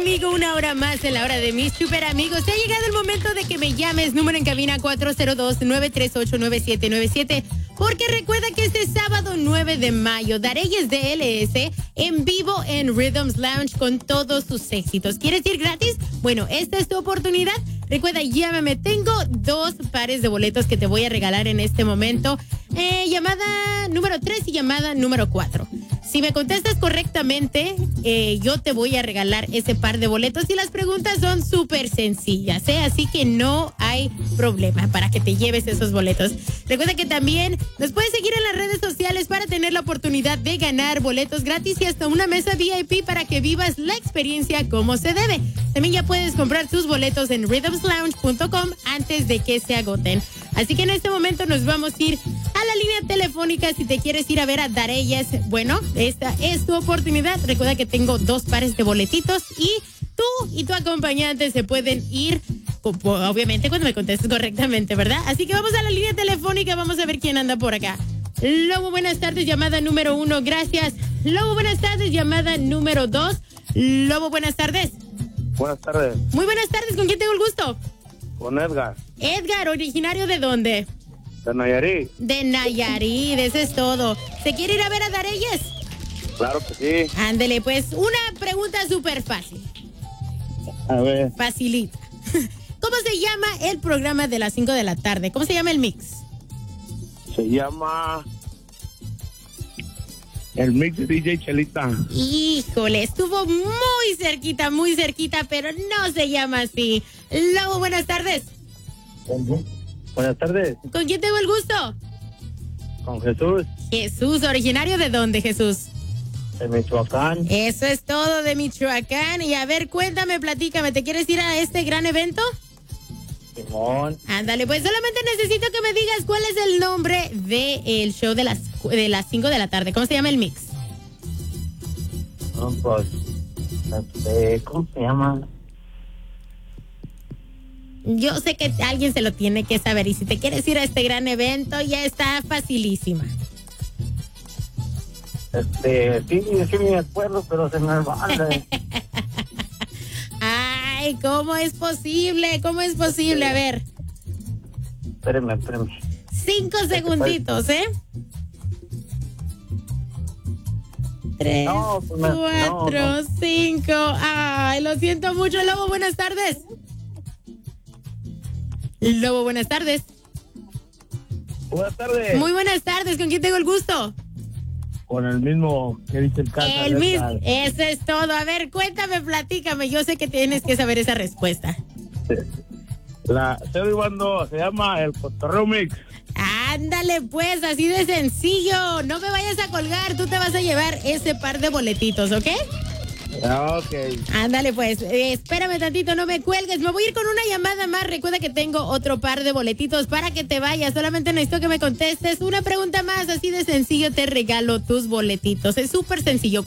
conmigo una hora más en la hora de mis super amigos. Te ha llegado el momento de que me llames. Número en cabina 402-938-9797. Porque recuerda que este sábado 9 de mayo, Dareyes DLS en vivo en Rhythms Lounge con todos sus éxitos. ¿Quieres ir gratis? Bueno, esta es tu oportunidad. Recuerda, llámame. Tengo 2 pares de boletos que te voy a regalar en este momento. Llamada número 3 y llamada número 4. Si me contestas correctamente, yo te voy a regalar ese par de boletos y las preguntas son súper sencillas, así que no hay problema para que te lleves esos boletos. Recuerda que también nos puedes seguir en las redes sociales para tener la oportunidad de ganar boletos gratis y hasta una mesa VIP para que vivas la experiencia como se debe. También ya puedes comprar tus boletos en rhythmslounge.com antes de que se agoten. Así que en este momento nos vamos a ir a la línea telefónica si te quieres ir a ver a Dareyes. Bueno, esta es tu oportunidad. Recuerda que tengo 2 pares de boletitos y tú y tu acompañante se pueden ir, obviamente, cuando me contestes correctamente, ¿verdad? Así que vamos a la línea telefónica, vamos a ver quién anda por acá. Lobo, buenas tardes, llamada número 1, gracias. Lobo, buenas tardes, llamada número 2. Lobo, buenas tardes. Buenas tardes. Muy buenas tardes, ¿con quién tengo el gusto? Con Edgar. Edgar, ¿originario de dónde? De Nayarit. De Nayarit, eso es todo. ¿Se quiere ir a ver a Dareyes? Claro que sí. Ándele, pues, una pregunta súper fácil. A ver. Facilita. ¿Cómo se llama el programa de las 5 de la tarde? ¿Cómo se llama el mix? Se llama el mix de DJ Chelita. Híjole, estuvo muy cerquita, pero no se llama así. Lobo, buenas tardes. Buenas tardes. ¿Con quién tengo el gusto? Con Jesús. Jesús, ¿originario de dónde, Jesús? De Michoacán. Eso es todo, de Michoacán. Y a ver, cuéntame, platícame, ¿te quieres ir a este gran evento? Simón. Ándale, pues solamente necesito que me digas cuál es el nombre del show de las 5 de la tarde. ¿Cómo se llama el mix? No, pues, ¿cómo se llama? Yo sé que alguien se lo tiene que saber y si te quieres ir a este gran evento ya está facilísima. Sí me acuerdo, pero se me va. Ay, ¿cómo es posible? ¿Cómo es posible? A ver. Espérame. 5 segunditos, 3, 4, 5. Ay, lo siento mucho, Lobo, buenas tardes. Lobo, buenas tardes. Buenas tardes. Muy buenas tardes, ¿con quién tengo el gusto? Con el mismo que dice el caso. El mismo, eso es todo. A ver, cuéntame, platícame. Yo sé que tienes que saber esa respuesta. Estoy jugando, se llama el Cotorreo Mix. Ándale, pues, así de sencillo. No me vayas a colgar, tú te vas a llevar ese par de boletitos, ¿ok? Ok. Ándale, pues, espérame tantito, no me cuelgues. Me voy a ir con una llamada más. Recuerda que tengo otro par de boletitos para que te vayas. Solamente necesito que me contestes una pregunta más. Así de sencillo te regalo tus boletitos. Es súper sencillo.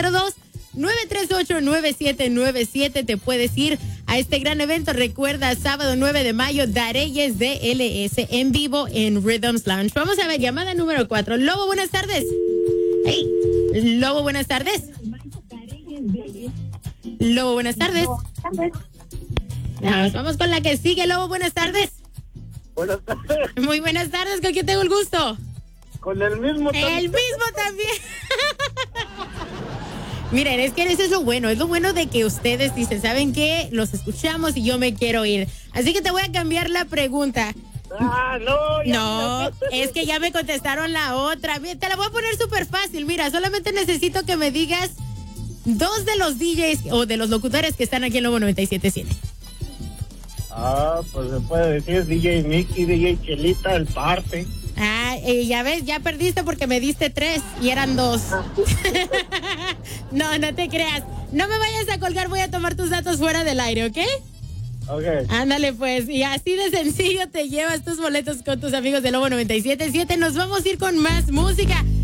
402-938-9797. Te puedes ir a este gran evento. Recuerda, sábado 9 de mayo, Dareyes DLS en vivo en Rhythms Lounge. Vamos a ver, llamada número 4. Lobo, buenas tardes. Hey, Lobo, buenas tardes. Lobo, buenas tardes. Vamos con la que sigue. Lobo, buenas tardes. Buenas tardes. Muy buenas tardes, ¿con quién tengo el gusto? Con el mismo. El mismo también. Miren, es que eso es lo bueno de que ustedes dicen, ¿saben qué? Los escuchamos y yo me quiero ir. Así que te voy a cambiar la pregunta. No, es que ya me contestaron la otra. Te la voy a poner súper fácil. Mira, solamente necesito que me digas 2 de los DJs o de los locutores que están aquí en Lobo 97.7. Pues se puede decir DJ Mickey, DJ Chelita, el parte. Ya ves, ya perdiste porque me diste 3 y eran 2. No te creas. No me vayas a colgar, voy a tomar tus datos fuera del aire, ¿ok? Ok. Ándale, pues, y así de sencillo te llevas tus boletos con tus amigos de Lobo 97.7. Nos vamos a ir con más música.